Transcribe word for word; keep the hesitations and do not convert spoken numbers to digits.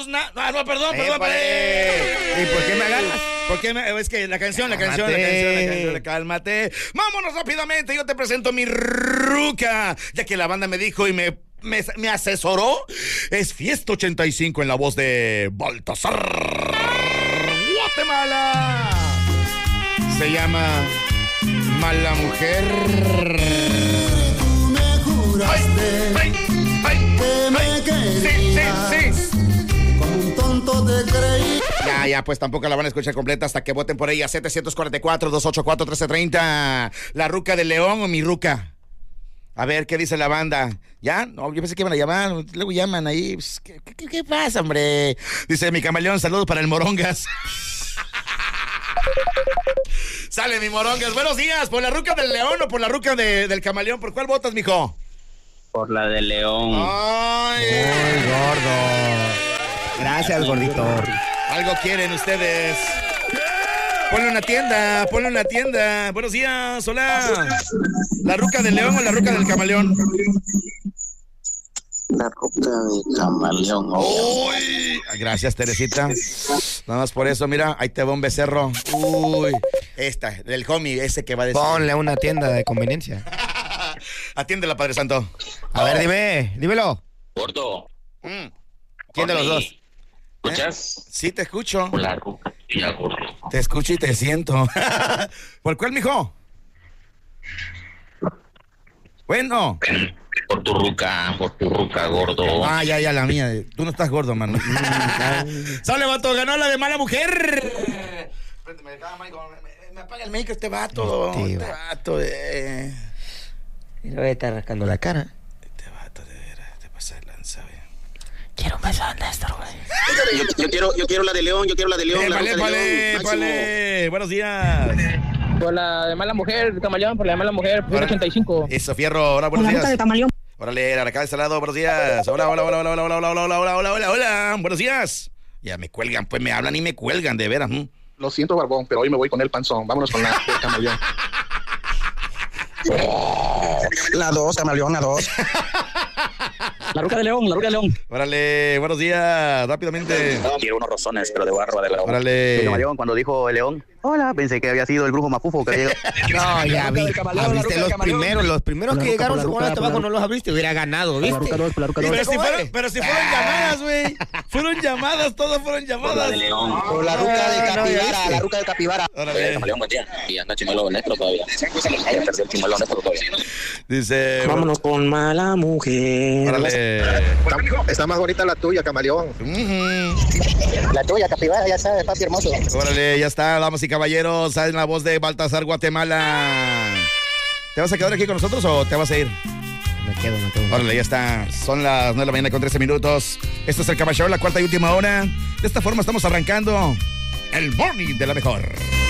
tus na... Ah, no, perdón, Eh, perdón, pues. perdón. ¿Y por qué me agarras? ¿Por qué me... Es que la canción, la canción, la Cálmate. canción, la canción, cálmate. Vámonos rápidamente, yo te presento a mi ruca. Ya que la banda me dijo y me, me, me asesoró, es Fiesta ochenta y cinco en la voz de Baltasar Guatemala. Se llama Mala Mujer. Tú me juraste Ay, ay, que me ay. querías. Sí, sí, sí. Como un tonto te creí. Ya, ya, pues tampoco la van a escuchar completa hasta que voten por ella. setecientos cuarenta y cuatro, doscientos ochenta y cuatro, trece treinta. ¿La ruca de León o mi ruca? A ver, ¿qué dice la banda? ¿Ya? No, yo pensé que iban a llamar. Luego llaman ahí. Pues, ¿qué, qué, ¿Qué pasa, hombre? Dice mi camaleón, saludos para el Morongas. Sale mi Morongas. Buenos días. ¿Por la ruca del León o por la ruca de, del camaleón? ¿Por cuál votas, mijo? Por la de León. Ay, Muy gordo. Gracias, gordito. algo quieren ustedes. Ponle una tienda, ponle una tienda. Buenos días, hola. ¿La ruca del León o la ruca del camaleón? La ruca de camaleón. Uy, gracias, Teresita. Nada más por eso, mira, ahí te va un becerro. Uy, esta, del homie, ese que va a decir. Ponle una tienda de conveniencia. Atiéndela, Padre Santo. A ver, dime, dímelo. Gordo. Mm. ¿Quién de los dos? ¿Escuchas? Sí, te escucho. La ruca y la gordo. Te escucho y te siento. ¿Por cuál, mijo? Bueno. Por tu ruca, por tu ruca, gordo. Ah, ya, ya, la mía. Tú no estás gordo, mano. Sale, vato, ganó la de Mala Mujer. Me, me apaga el micro este vato. No, tío. Este vato, eh. Y le voy a estar rascando la cara. Este vato, de veras, te pasa de lanza, güey. Quiero un beso de Néstor, güey. Yo, yo quiero, yo quiero la de León, yo quiero la de León, Eh, la vale, ruca de vale, León, máximo. vale. Buenos días. Por la de Mala Mujer, camaleón, por la de Mala Mujer, Ahora- ochenta y cinco. Eso, Fierro. Hola, buenos días. Órale, acá de este lado, buenos días. Hola, hola, hola, hola, hola, hola, hola, hola, hola, hola, hola, hola. Buenos días. Ya me cuelgan, pues me hablan y me cuelgan, de veras. ¿Mm? Lo siento, Barbón, pero hoy me voy con el panzón. Vámonos con la del camaleón. La dos, camaleón, la dos. La ruca de León, la ruca de León. Órale, buenos días, rápidamente. Quiero unos rozones, pero de barba de León. Órale. Camaleón, cuando dijo el León, hola, pensé que había sido el brujo mafufo que llegó. No, ya vi. Abriste los primeros, los primeros que llegaron con hasta abajo no los abriste, hubiera ganado, ¿viste? Pero si, fueron, pero si fueron llamadas, güey. Fueron llamadas, todas fueron Por la llamadas. de León. Por la ruca de capibara, la ruca de capibara. Oye, Órale. camaleón, buen día. Y anda chimuelo Néstor todavía. Ya perdió el chimuelo Néstor todavía. Dice. Vámonos con Mala Mujer. Órale. Está, está más bonita la tuya, camaleón. Ujú. La tuya, capibara, ya sabes, papi hermoso. Órale, ya está, damas y caballeros. Sale la voz de Baltasar Guatemala. ¿Te vas a quedar aquí con nosotros o te vas a ir? Me quedo, me quedo. Órale, ya está. Son las nueve de la mañana con trece minutos. Esto es el Caballero, la cuarta y última hora. De esta forma estamos arrancando el morning de la mejor.